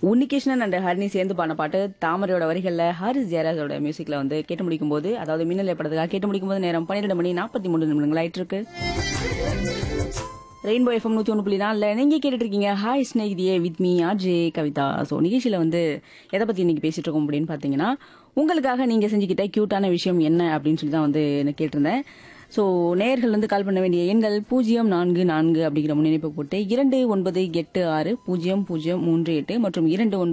Unnikrishnan and Harini சேர்ந்து பாடின பாட்டு தாமரையோட வரிகளில் ஹாரிஸ் ஜெயராஜோட மியூசிக்ல வந்து கேட்டு முடிக்கும் போது, அதாவது மின்னல் படத்துக்காக கேட்டு முடிக்கும் போது நேரம் 12 மணி 43 நிமிடங்கள் ஆயிட்டு இருக்கு. ரெயின்போ எஃப்எம் 101.4 நீங்க கேட்டுட்டு இருக்கீங்க hi ஸ்நேகிதியே with me RJ Kavitha. So நிகழ்ச்சியில வந்து எதை பத்தி இன்னைக்கு பேசிட்டு இருக்கோம் அப்படின்னு பாத்தீங்கன்னா, உங்களுக்காக நீங்க செஞ்சுக்கிட்ட கியூட்டான விஷயம் என்ன அப்படின்னு சொல்லி தான் வந்து என்ன கேட்டிருந்தேன். ஸோ நேயர்கள் வந்து கால் பண்ண வேண்டிய எண்கள் 044 அப்படிங்கிற முன்னிணைப்பு போட்டு 29860038 மற்றும்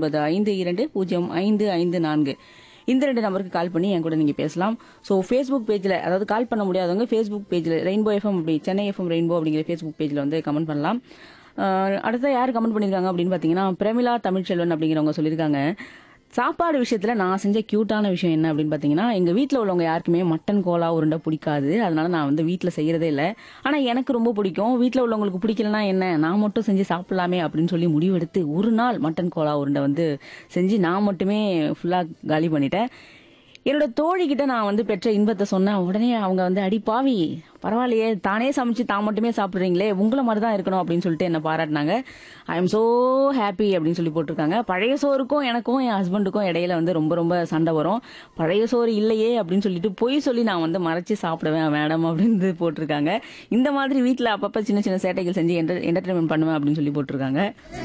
2952055554 இந்த 2 நம்பருக்கு கால் பண்ணி என் கூட நீங்க பேசலாம். ஸோ ஃபேஸ்புக் பேஜ்ல, அதாவது கால் பண்ண முடியாதவங்க ஃபேஸ்புக் பேஜ்ல ரெயின்போ எஃப்எம் அப்படி சென்னை எஃப்எம் ரெயின்போ அப்படிங்கிற ஃபேஸ்புக் பேஜ்ல வந்து கமெண்ட் பண்ணலாம். அடுத்த யார் கமெண்ட் பண்ணிருக்காங்க அப்படின்னு பாத்தீங்கன்னா, பிரமிளா தமிழ்ச்செல்வன் அப்படிங்கிறவங்க சொல்லியிருக்காங்க, சாப்பாடு விஷயத்துல நான் செஞ்ச கியூட்டான விஷயம் என்ன அப்படின்னு பாத்தீங்கன்னா, எங்க வீட்டுல உள்ளவங்க யாருக்குமே மட்டன் கோலா உருண்டை பிடிக்காது. அதனால நான் வந்து வீட்டுல செய்யறதே இல்லை. ஆனா எனக்கு ரொம்ப பிடிக்கும். வீட்டுல உள்ளவங்களுக்கு பிடிக்கலன்னா என்ன, நான் மட்டும் செஞ்சு சாப்பிடலாமே அப்படின்னு சொல்லி முடிவெடுத்து ஒரு நாள் மட்டன் கோலா உருண்டை வந்து செஞ்சு நான் மட்டுமே ஃபுல்லா காலி பண்ணிட்டேன். என்னோட தோழி கிட்ட நான் வந்து பெற்ற இன்பத்தை சொன்னேன். உடனே அவங்க வந்து, அடி பாவி, பரவாயில்லையே, தானே சமைச்சு தான் மட்டுமே சாப்பிடுறீங்களே, உங்களை மாதிரி தான் இருக்கணும் அப்படின்னு சொல்லிட்டு என்ன பாராட்டினாங்க. ஐ எம் சோ ஹாப்பி அப்படின்னு சொல்லி போட்டிருக்காங்க. பழைய சோறுக்கும் எனக்கும் என் ஹஸ்பண்டுக்கும் இடையில வந்து ரொம்ப ரொம்ப சண்டை வரும். பழைய சோறு இல்லையே அப்படின்னு சொல்லிட்டு பொய் சொல்லி நான் வந்து மறைச்சு சாப்பிடுவேன் மேடம் அப்படின்னு போட்டிருக்காங்க. இந்த மாதிரி வீட்டுல அப்பப்ப சின்ன சின்ன சேட்டைகள் செஞ்சு என்டர்டைன்மெண்ட் பண்ணுவேன் அப்படின்னு சொல்லி போட்டிருக்காங்க.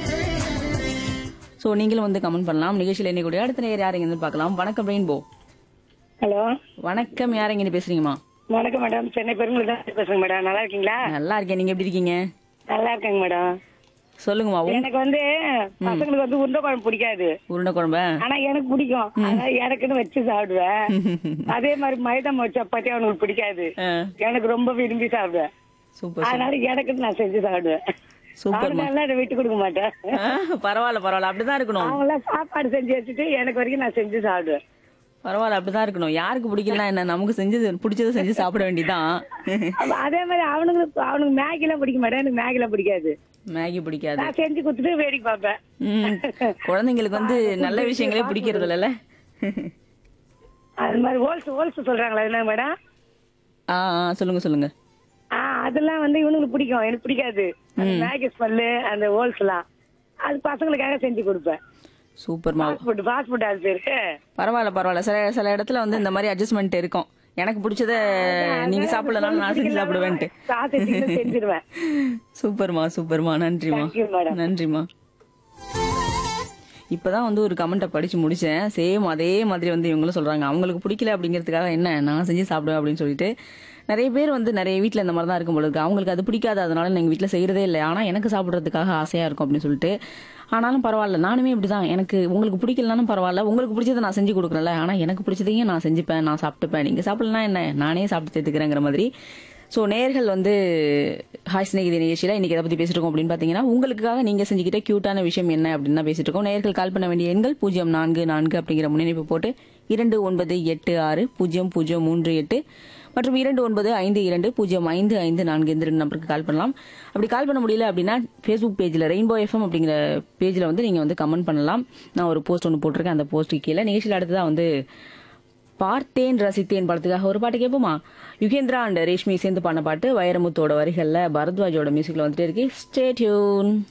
சோ நீங்களும் வந்து கமெண்ட் பண்ணலாம். நிகழ்ச்சியில் என்ன கூட அடுத்த நேரம் யாருங்கன்னு பார்க்கலாம். வணக்கம் ரெயின்போ. ஹலோ, வணக்கம். யார் எங்க பேசுறீங்கம்மா? வணக்கம் மேடம். சென்னை பெருங்குளம் தான் பேசுறேங்க மேடம். நல்லா இருக்கீங்களா? நல்லா இருக்கேன். நீங்க எப்படி இருக்கீங்க? நல்லா இருக்கேங்க மேடம். சொல்லுங்கம்மா. எனக்கு வந்து பசங்களுக்கு வந்து உருண்டை குழம்பு பிடிக்காது. உருண்டை குழம்பு ஆனா எனக்கு பிடிக்கும். அதனால எனக்குன்னு வச்சு சாப்பிடுவேன். அதே மாதிரி மைதா மாவு சப்பாத்தி அவனுக்கு பிடிக்காது. எனக்கு ரொம்ப விரும்பி சாப்பிடுவேன். சூப்பர். அதனால எனக்குன்னு நான் செஞ்சு சாப்பிடுவேன். சூப்பர். அவங்களெல்லாம் விட்டு கொடுக்க மாட்டேன். பரவாயில்ல பரவாயில்ல, அப்படிதான் இருக்கணும். அவங்களாம் சாப்பாடு செஞ்சு வச்சுட்டு எனக்கு வரைக்கும் நான் செஞ்சு சாப்பிடுவேன். பரவாயில்ல, அப்படிதான் இருக்கணும். யாருக்கு பிடிக்கலாம் என்ன, நமக்கு செஞ்சது பிடிச்சதை செஞ்சு சாப்பிட வேண்டியதான். அதே மாதிரி அவனுக்கு மேகி எல்லாம் பிடிக்க மாட்டேன். எனக்கு மேகி எல்லாம் பிடிக்காது. மேகி பிடிக்காது. நான் செஞ்சு கொடுத்துட்டு வேடிக்கை பார்ப்பேன். குழந்தைங்களுக்கு வந்து நல்ல விஷயங்களே பிடிக்கிறது இல்லைல்ல. அது மாதிரி ஹோல்ஸ் சொல்றாங்களா என்ன மேடம்? சொல்லுங்க சொல்லுங்க. அதெல்லாம் வந்து இவனுக்கு பிடிக்கும், எனக்கு பிடிக்காது. மேகி ஸ்மெல்லு, அந்த ஹோல்ஸ் எல்லாம் அது பசங்களுக்காக செஞ்சு கொடுப்பேன். சூப்பர்மா. ஃபாஸ்ட் ஃபுட் அது பேரு. பரவாயில்ல பரவாயில்ல. சில இடத்துல வந்து இந்த மாதிரி அட்ஜஸ்ட்மெண்ட் இருக்கும். எனக்கு பிடிச்சத நீங்க சாப்பிடலாம், நான் செஞ்சு சாப்பிடுவேன்ட்டு செஞ்சிருவேன். சூப்பர்மா சூப்பர்மா. நன்றிமா நன்றிமா. இப்பதான் வந்து ஒரு கமெண்ட்டை படிச்சு முடிச்சேன். சேம் அதே மாதிரி வந்து இவங்களும் சொல்றாங்க, அவங்களுக்கு பிடிக்கல அப்படிங்கிறதுக்காக என்ன நான் செஞ்சு சாப்பிடுவேன் அப்படின்னு சொல்லிட்டு. நிறைய பேர் வந்து நிறைய வீட்டுல இந்த மாதிரி தான் இருக்கும் பொழுது அவங்களுக்கு அது பிடிக்காது, அதனால எங்க வீட்டுல செய்யறதே இல்லை. ஆனா எனக்கு சாப்பிடுறதுக்காக ஆசையா இருக்கும் அப்படின்னு சொல்லிட்டு. ஆனாலும் பரவாயில்ல, நானுமே இப்படிதான். எனக்கு உங்களுக்கு பிடிக்கலனாலும் பரவாயில்ல, உங்களுக்கு பிடிச்சதை நான் செஞ்சு கொடுக்குறேன்ல, ஆனா எனக்கு பிடிச்சதையும் நான் செஞ்சுப்பேன், நான் சாப்பிட்டுப்பேன். நீங்க சாப்பிடலன்னா என்ன, நானே சாப்பிட்டு சேர்த்துக்கிறேங்கிற மாதிரி. ஸோ நேயர்கள் வந்து ஹாய் ஸ்நேகிதி நிகழ்ச்சியில இன்னைக்கு எதை பத்தி பேசிட்டு இருக்கோம் அப்படின்னு பாத்தீங்கன்னா, உங்களுக்காக நீங்க செஞ்சுக்கிட்ட கியூட்டான விஷயம் என்ன அப்படின்னு தான் பேசிட்டு இருக்கோம். நேயர்கள் கால் பண்ண வேண்டிய எண்கள் 044 அப்படிங்கிற முன்னிணைப்பு போட்டு 29860038 மற்றும் 2952055554 இந்த 2 நம்பருக்கு கால் பண்ணலாம். அப்படி கால் பண்ண முடியல அப்படின்னா ஃபேஸ்புக் பேஜ்ல ரெயின்போ எஃப்எம் அப்படிங்கிற பேஜ்ல வந்து நீங்க வந்து கமெண்ட் பண்ணலாம். நான் ஒரு போஸ்ட் ஒன்று போட்டிருக்கேன், அந்த போஸ்ட் கீழே. நிகழ்ச்சியில் அடுத்ததான் வந்து பார்த்தேன் ரசித்தேன் படத்துக்காக ஒரு பாட்டு கேட்போமா? யுகேந்திரா அண்ட் ரேஷ்மி சேர்ந்து பாடின பாட்டு, வைரமுத்தோட வரிகள்ல பரத்வாஜோட மியூசிக்ல வந்துட்டே இருக்கு. Stay tune.